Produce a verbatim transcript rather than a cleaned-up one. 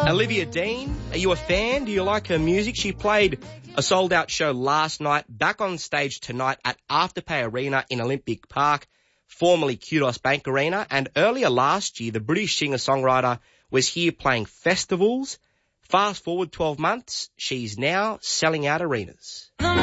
Olivia Dean, are you a fan? Do you like her music? She played a sold-out show last night, back on stage tonight at Afterpay Arena in Olympic Park, formerly Kudos Bank Arena, and earlier last year, the British singer-songwriter was here playing festivals. Fast forward twelve months, she's now selling out arenas.